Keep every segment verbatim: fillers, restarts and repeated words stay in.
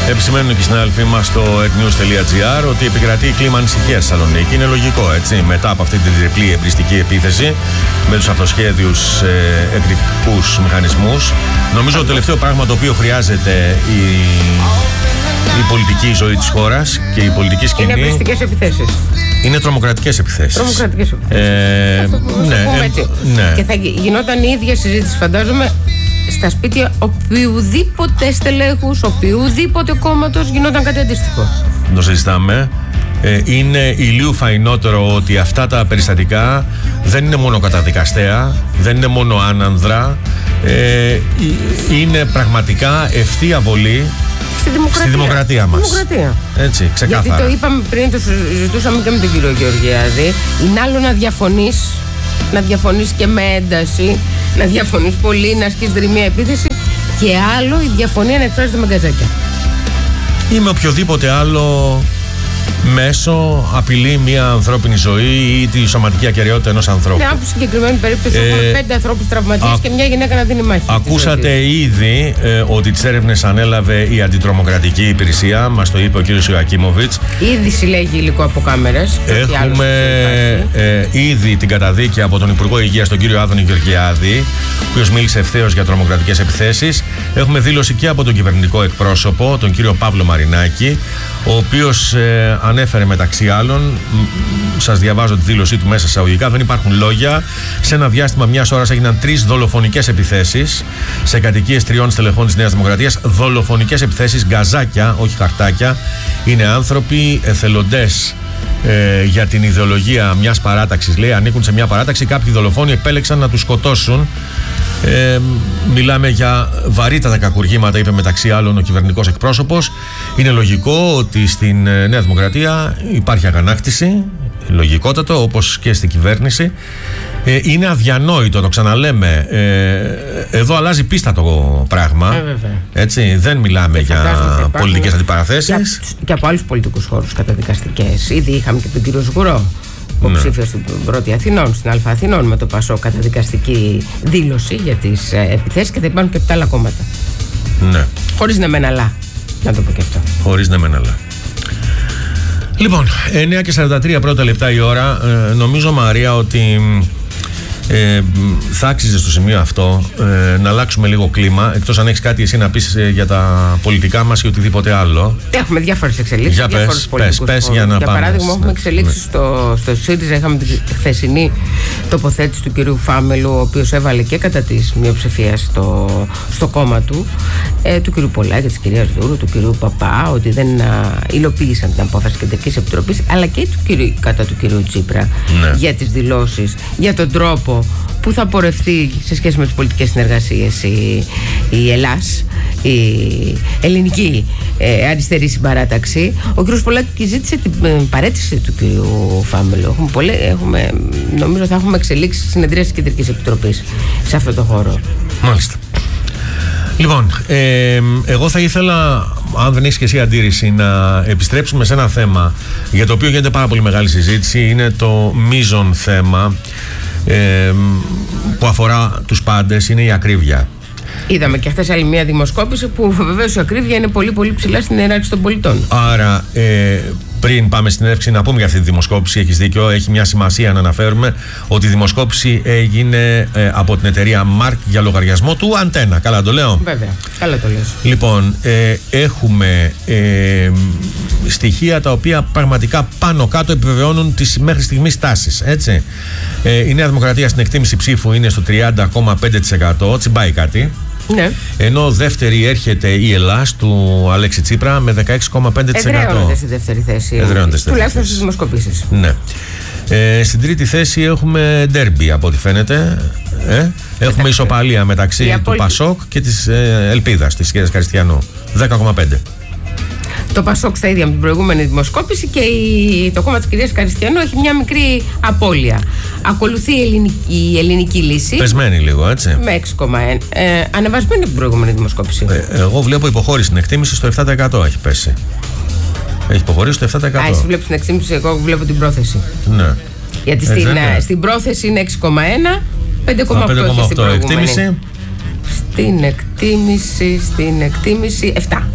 Επισημαίνουν και οι συνάδελφοί μας στο εκnews τελεία gr ότι επικρατεί κλίμα ανησυχίας στη Θεσσαλονίκη. Είναι λογικό, έτσι, μετά από αυτή την τριπλή εμπριστική επίθεση με τους αυτοσχέδιους ε, εκρηκτικούς μηχανισμούς. Νομίζω το τελευταίο πράγμα το οποίο χρειάζεται η, η πολιτική ζωή της χώρας και η πολιτική σκηνή είναι εμπριστικές επιθέσεις. Είναι τρομοκρατικές επιθέσεις. Τρομοκρατικές επιθέσεις. Ε, ναι, ε, ναι. Και θα γινόταν η ίδια συζήτηση, φαντάζομαι, στα σπίτια οποιουδήποτε στελέχους, οποιουδήποτε κόμματος γινόταν κάτι αντίστοιχο. Το συζητάμε. Ε, είναι ηλίου φαϊνότερο ότι αυτά τα περιστατικά δεν είναι μόνο καταδικαστέα, δεν είναι μόνο άνανδρα, ε, είναι πραγματικά ευθεία βολή στη δημοκρατία, στη δημοκρατία μας. Δημοκρατία. Έτσι, ξεκάθαρα. Γιατί το είπαμε πριν, το συζητούσαμε και με τον κύριο Γεωργιάδη, είναι άλλο να διαφωνείς, να διαφωνείς και με ένταση, να διαφωνείς πολύ, να ασκείς δρυμία επίθεση, και άλλο η διαφωνία να εκφράζεται με γκαζάκια. Ή με οποιοδήποτε άλλο μέσο απειλεί μια ανθρώπινη ζωή ή τη σωματική ακεραιότητα ενός ανθρώπου. Ναι, από συγκεκριμένη περίπτωση ε, έχουμε πέντε ανθρώπους τραυματίες α, και μια γυναίκα να δίνει μάχη. Ακούσατε ήδη ε, ότι τις έρευνες ανέλαβε η αντιτρομοκρατική υπηρεσία, μας το είπε ο κύριος Ιωακίμοβιτς. Ήδη συλλέγει υλικό από κάμερες. Έχουμε ε, ήδη την καταδίκη από τον Υπουργό Υγείας, τον κύριο Άδωνη Γεωργιάδη, ο οποίος μίλησε ευθέως για τρομοκρατικές επιθέσεις. Έχουμε δήλωση και από τον κυβερνητικό εκπρόσωπο, τον κύριο Παύλο Μαρινάκη, ο οποίος ε, ανέφερε μεταξύ άλλων, σας διαβάζω τη δήλωσή του μέσα εισαγωγικά, δεν υπάρχουν λόγια. Σε ένα διάστημα μιας ώρας έγιναν τρεις δολοφονικές επιθέσεις σε κατοικίες τριών στελεχών της Νέας Δημοκρατίας. Δολοφονικές επιθέσεις, γκαζάκια, όχι χαρτάκια. Είναι άνθρωποι εθελοντές ε, για την ιδεολογία μιας παράταξης. Λέει, ανήκουν σε μια παράταξη. Κάποιοι δολοφόνοι επέλεξαν να τους σκοτώσουν. Ε, μιλάμε για βαρύτατα κακουργήματα, είπε μεταξύ άλλων ο κυβερνητικός εκπρόσωπος. Είναι λογικό ότι στην Νέα Δημοκρατία υπάρχει αγανάκτηση, λογικότατο, όπως και στην κυβέρνηση. Ε, είναι αδιανόητο, το ξαναλέμε. Ε, εδώ αλλάζει πίστα το πράγμα. Ε, έτσι, δεν μιλάμε για πολιτικές αντιπαραθέσεις. Και, και από άλλους πολιτικούς χώρους καταδικαστικές. Ήδη είχαμε και τον κύριο Σγουρό, υποψήφιος στην πρώτη Αθηνών, στην Α Αθηνών, με το Πασό, καταδικαστική δήλωση για τις ε, επιθέσεις, και θα υπάρχουν και από τα άλλα κόμματα. Ναι. Χωρίς να μεν αλλά. Να το πω και αυτό. Χωρίς να μεν αλλά. Λοιπόν, εννιά και σαράντα τρία πρώτα λεπτά η ώρα. Ε, νομίζω, Μαρία, ότι ε, θα άξιζε στο σημείο αυτό ε, να αλλάξουμε λίγο κλίμα, εκτός αν έχεις κάτι εσύ να πεις ε, για τα πολιτικά μας ή οτιδήποτε άλλο. Έχουμε διάφορες εξελίξεις. Για πες, πες, πες για να για πάμε. παράδειγμα, έχουμε εξελίξεις ναι. στο, στο ΣΥΡΙΖΑ. Είχαμε την χθεσινή τοποθέτηση του κυρίου Φάμελου, ο οποίος έβαλε και κατά της μειοψηφίας στο, στο κόμμα του, ε, του κυρίου Πολάκη, της κυρίας Δούρου, του κυρίου Παπά, ότι δεν α, υλοποίησαν την απόφαση Κεντρικής Επιτροπής, αλλά και του κυρίου, κατά του κυρίου Τσίπρα ναι. για τις δηλώσεις, για τον τρόπο που θα πορευτεί σε σχέση με τις πολιτικές συνεργασίες η, η Ελλάς, η ελληνική ε, αριστερή συμπαράταξη. Ο κ. Πολάκης ζήτησε την ε, παρέτηση του κ. Φάμελου. Έχουμε πολλέ, έχουμε, νομίζω θα έχουμε εξελίξει στη συνεδρία της Κεντρικής Επιτροπής σε αυτό το χώρο. Μάλιστα. Λοιπόν, ε, εγώ θα ήθελα, αν δεν έχεις και εσύ αντίρρηση, να επιστρέψουμε σε ένα θέμα για το οποίο γίνεται πάρα πολύ μεγάλη συζήτηση. Είναι το μείζον θέμα Ε, που αφορά τους πάντες, είναι η ακρίβεια. Είδαμε και χθες άλλη μια δημοσκόπηση που βεβαίως η ακρίβεια είναι πολύ πολύ ψηλά στην ιεράρχηση των πολιτών. Άρα ε, πριν πάμε στην εύξη να πούμε για αυτή τη δημοσκόπηση, έχεις δίκιο, έχει μια σημασία να αναφέρουμε ότι η δημοσκόπηση έγινε ε, από την εταιρεία Μάρκ για λογαριασμό του Αντένα. Καλά το λέω? Βέβαια, καλά το λες. Λοιπόν, ε, έχουμε ε, στοιχεία τα οποία πραγματικά πάνω κάτω επιβεβαιώνουν τις μέχρι στιγμής τάσεις, έτσι. Ε, η Νέα Δημοκρατία στην εκτίμηση ψήφου είναι στο τριάντα κόμμα πέντε τοις εκατό, τσιμπάει κάτι. Ναι. Ενώ δεύτερη έρχεται η Ελλάς του Αλέξη Τσίπρα με δεκαέξι κόμμα πέντε τοις εκατό. Εδραίωνεται στη δεύτερη θέση. Τουλάχιστον στις δημοσκοπήσεις. Ναι. Ε, στην τρίτη θέση έχουμε ντέρμπι από ό,τι φαίνεται. Ε, έχουμε ισοπαλία μεταξύ του απόλυτη... Πασόκ και της ε, Ελπίδας, της κυρίας Καριστιανού. δέκα κόμμα πέντε. Το Πασόκ στα ίδια με την προηγούμενη δημοσκόπηση και η, το κόμμα της κυρίας Καριστιανού έχει μια μικρή απώλεια. Ακολουθεί η ελληνική, η ελληνική λύση. Πεσμένη λίγο, έτσι. Με έξι κόμμα ένα. Ε, ανεβασμένη από την προηγούμενη δημοσκόπηση. Ε, εγώ βλέπω υποχώρηση στην εκτίμηση στο επτά τοις εκατό έχει πέσει. Έχει υποχωρήσει στο επτά τοις εκατό. Α, εσύ βλέπεις την εκτίμηση, εγώ βλέπω την πρόθεση. Ναι. Γιατί στην, ε, στην πρόθεση είναι έξι κόμμα ένα, πέντε κόμμα οκτώ έχει στην προηγούμενη. Εκτίμηση. Στην εκτίμηση, στην εκτίμηση επτά.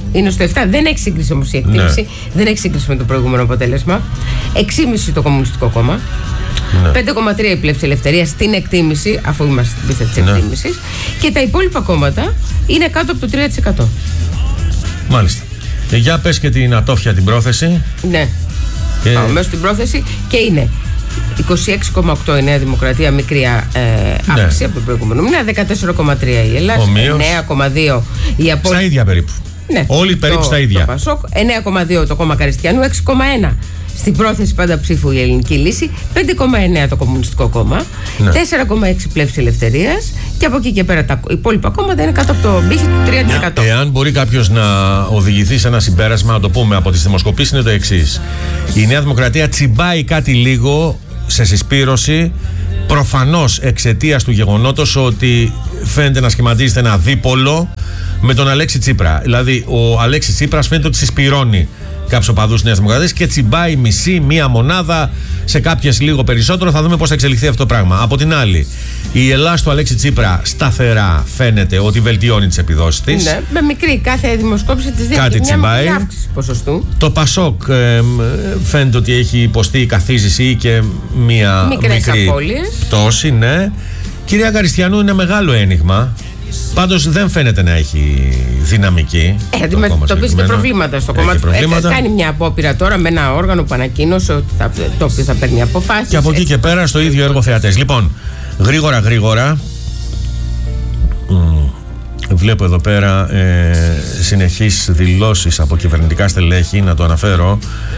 είναι στο επτά. Δεν έχει σύγκριση όμως η εκτίμηση. Ναι. Δεν έχει σύγκριση με το προηγούμενο αποτέλεσμα. έξι κόμμα πέντε το Κομμουνιστικό Κόμμα. Ναι. πέντε κόμμα τρία η Πλεύση Ελευθερία στην εκτίμηση, αφού είμαστε στην πίστα της ναι. εκτίμησης. Και τα υπόλοιπα κόμματα είναι κάτω από το τρία τοις εκατό. Μάλιστα. Και για πες και την ατόφια την πρόθεση. Ναι. Και... Πάω μέσα στην πρόθεση και είναι είκοσι έξι κόμμα οκτώ η Νέα Δημοκρατία, μικρή ε, αύξηση ναι. από το προηγούμενο μήνα, δεκατέσσερα κόμμα τρία η Ελλάδα, εννέα κόμμα δύο η Απόλυτη. Στα ίδια περίπου. Ναι. Όλοι περίπου το, στα ίδια. Το Πασόκ, εννέα κόμμα δύο το Κόμμα Καριστιανού, έξι κόμμα ένα στην πρόθεση πάντα ψήφου η Ελληνική Λύση, πέντε κόμμα εννέα το Κομμουνιστικό Κόμμα, ναι. τέσσερα κόμμα έξι Πλεύση Ελευθερίας και από εκεί και πέρα τα υπόλοιπα κόμματα είναι κάτω από το μπίχι του τρία τοις εκατό. Εάν μπορεί κάποιος να οδηγηθεί σε ένα συμπέρασμα, να το πούμε από τις δημοσκοπήσεις, είναι το εξής. Η Νέα Δημοκρατία τσιμπάει κάτι λίγο σε συσπήρωση, προφανώς εξαιτίας του γεγονότος ότι φαίνεται να σχηματίζεται ένα δίπολο με τον Αλέξη Τσίπρα. Δηλαδή, ο Αλέξης Τσίπρας φαίνεται ότι συσπηρώνει κάποιους οπαδούς της Νέας Δημοκρατίας και τσιμπάει μισή, μία μονάδα, σε κάποιες λίγο περισσότερο. Θα δούμε πώς θα εξελιχθεί αυτό το πράγμα. Από την άλλη, η Ελλάδα του Αλέξη Τσίπρα σταθερά φαίνεται ότι βελτιώνει τις επιδόσεις της. Ναι, με μικρή κάθε δημοσκόπηση της δίνει μια μικρή αύξηση ποσοστού. Το Πασόκ ε, φαίνεται ότι έχει υποστεί καθίζηση και μία μικρές μικρή απώλειες. Τόση, ναι. Κυρία Καριστιανού, είναι μεγάλο ένιγμα. Πάντως δεν φαίνεται να έχει δυναμική. Ε, αντιμετωπίζει και προβλήματα στο κόμμα του. Ε, κάνει μια απόπειρα τώρα με ένα όργανο που ανακοίνωσε ότι θα, το οποίο θα παίρνει αποφάσεις. Και από εκεί και πέρα στο ίδιο έργο θεατές. Λοιπόν, γρήγορα γρήγορα. Βλέπω εδώ πέρα ε, συνεχείς δηλώσεις από κυβερνητικά στελέχη, να το αναφέρω,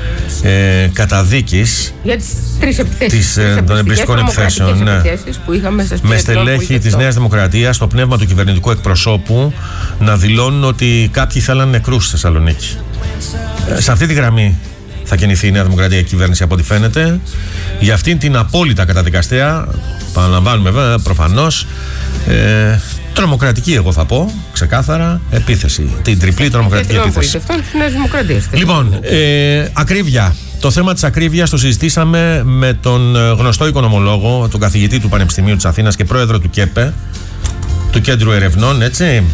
ε, καταδίκης για τις τρεις επιθέσεις της, ε, των εμπριστικών επιθέσεων, ναι. που είχαμε με στελέχη της Νέας Δημοκρατίας στο πνεύμα του κυβερνητικού εκπροσώπου να δηλώνουν ότι κάποιοι θέλαν νεκρούς στη Θεσσαλονίκη. Ε, σε αυτή τη γραμμή θα κινηθεί η Νέα Δημοκρατία η κυβέρνηση από ό,τι φαίνεται, για αυτήν την απόλυτα καταδικαστέα, παραλαμβάνουμε βέβαια προφανώς, ε, τρομοκρατική, εγώ θα πω, ξεκάθαρα, επίθεση. Την τριπλή τρομοκρατική επίθεση. Λοιπόν, ε, ακρίβεια. Το θέμα της ακρίβειας το συζητήσαμε με τον γνωστό οικονομολόγο, τον καθηγητή του Πανεπιστημίου της Αθήνας και πρόεδρο του ΚΕΠΕ, του Κέντρου Ερευνών, έτσι,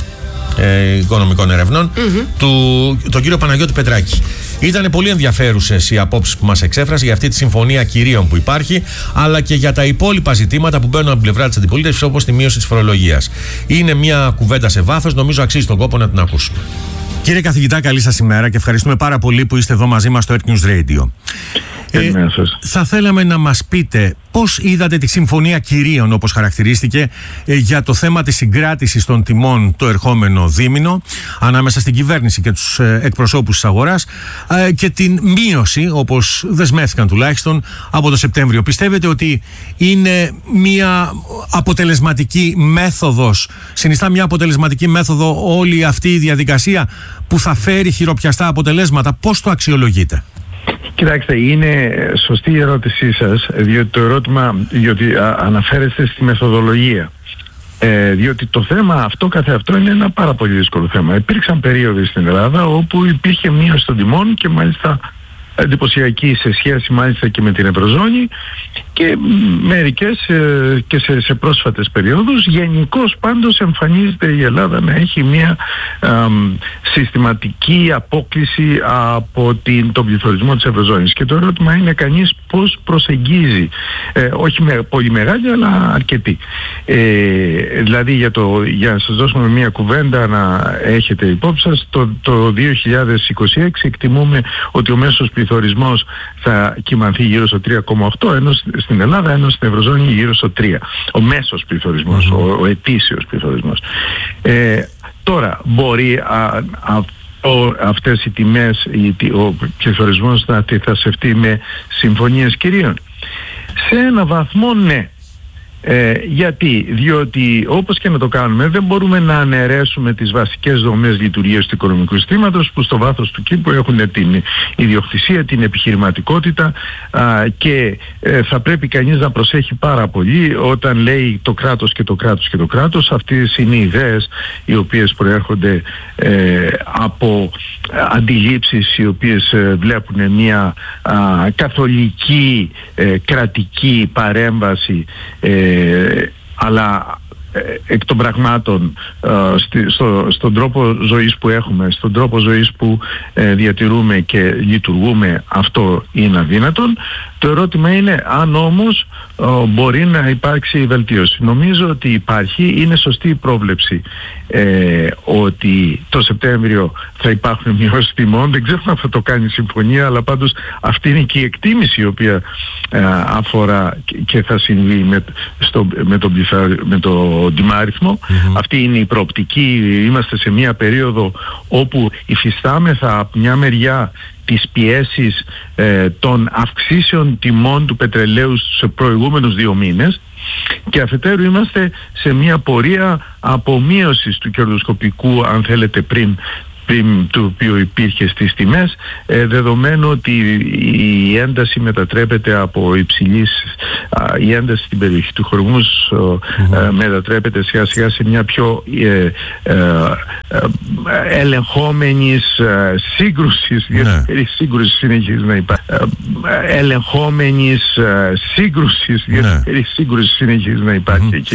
ε, Οικονομικών Ερευνών, mm-hmm. του, τον κύριο Παναγιώτη Πετράκη. Ήταν πολύ ενδιαφέρουσες οι απόψεις που μας εξέφρασε για αυτή τη συμφωνία κυρίων που υπάρχει, αλλά και για τα υπόλοιπα ζητήματα που μπαίνουν από την πλευρά της αντιπολίτευσης, όπως τη μείωση της φορολογίας. Είναι μια κουβέντα σε βάθος, νομίζω αξίζει τον κόπο να την ακούσουμε. Κύριε καθηγητά, καλή σας ημέρα και ευχαριστούμε πάρα πολύ που είστε εδώ μαζί μας στο Earth News Radio. Ε, θα θέλαμε να μας πείτε πώς είδατε τη συμφωνία κυρίων, όπως χαρακτηρίστηκε, ε, για το θέμα της συγκράτησης των τιμών το ερχόμενο δίμηνο ανάμεσα στην κυβέρνηση και τους ε, εκπροσώπους της αγοράς ε, και την μείωση, όπως δεσμεύτηκαν τουλάχιστον, από το Σεπτέμβριο. Πιστεύετε ότι είναι μια αποτελεσματική μέθοδος, συνιστά μια αποτελεσματική μέθοδο όλη αυτή η διαδικασία που θα φέρει χειροπιαστά αποτελέσματα? Πώς το αξιολογείτε? Κοιτάξτε, είναι σωστή η ερώτησή σας, διότι το ερώτημα, διότι α, αναφέρεστε στη μεθοδολογία. Ε, διότι το θέμα αυτό καθεαυτό είναι ένα πάρα πολύ δύσκολο θέμα. Υπήρξαν περίοδοι στην Ελλάδα όπου υπήρχε μείωση των τιμών και μάλιστα εντυπωσιακή σε σχέση μάλιστα και με την Ευρωζώνη και μερικές ε, και σε, σε πρόσφατες περιόδους. Γενικώς πάντως εμφανίζεται η Ελλάδα να έχει μια ε, συστηματική απόκλιση από την, τον πληθωρισμό της Ευρωζώνης, και το ερώτημα είναι κανείς πώς προσεγγίζει, ε, όχι με, πολύ μεγάλη αλλά αρκετή. Ε, δηλαδή για, το, για να σας δώσουμε μια κουβέντα να έχετε υπόψη σας, το, το δύο χιλιάδες είκοσι έξι εκτιμούμε ότι ο μέσος πληθωρισμός θα κυμανθεί γύρω στο τρία κόμμα οκτώ, ενώ στην Ελλάδα, ενώ στην Ευρωζώνη γύρω στο τρία. Ο μέσος πληθωρισμός, mm-hmm. ο, ο ετήσιος πληθωρισμός. Ε, τώρα, μπορεί α, α, ο, αυτές οι τιμές, η, ο πληθωρισμός να αντιθασευτεί με συμφωνίες κυρίων? Σε ένα βαθμό ναι. Ε, γιατί, διότι όπως και να το κάνουμε δεν μπορούμε να αναιρέσουμε τις βασικές δομές λειτουργίας του οικονομικού συστήματος, που στο βάθος του κήπου έχουν την ιδιοκτησία, την επιχειρηματικότητα α, και ε, θα πρέπει κανείς να προσέχει πάρα πολύ όταν λέει το κράτος και το κράτος και το κράτος. Αυτές είναι οι ιδέες οι οποίες προέρχονται ε, από αντιλήψεις οι οποίες ε, βλέπουν μια α, καθολική ε, κρατική παρέμβαση, ε, αλλά εκ των πραγμάτων ε, στη, στο, στον τρόπο ζωής που έχουμε, στον τρόπο ζωής που ε, διατηρούμε και λειτουργούμε, αυτό είναι αδύνατον. Το ερώτημα είναι αν όμως ε, μπορεί να υπάρξει βελτίωση. Νομίζω ότι υπάρχει, είναι σωστή η πρόβλεψη ε, ότι το Σεπτέμβριο θα υπάρχουν μειώσεις τιμών. Δεν ξέρω αν θα το κάνει η συμφωνία, αλλά πάντως αυτή είναι και η εκτίμηση η οποία ε, αφορά και θα συμβεί με, στο, με, τον, με το τιμάριθμο. Mm-hmm. Αυτή είναι η προοπτική. Είμαστε σε μια περίοδο όπου υφιστάμεθα από μια μεριά τις πιέσεις ε, των αυξήσεων τιμών του πετρελαίου σε προηγούμενους δύο μήνες και αφετέρου είμαστε σε μια πορεία απομείωσης του κερδοσκοπικού, αν θέλετε, πριν το οποίο υπήρχε στις τιμές, ε, δεδομένου ότι η ένταση μετατρέπεται από υψηλής, α, η ένταση στην περιοχή του Χορμούζ mm-hmm. ε, μετατρέπεται σιγά σιγά σε μια πιο ε, ε, ε, ελεγχόμενης ε, σύγκρουσης, yeah. γιατί η σύγκρουση συνεχίζει να υπάρχει, ε, ελεγχόμενης ε, σύγκρουσης, γιατί yeah. η σύγκρουση συνεχίζει να υπάρχει mm-hmm. εκεί.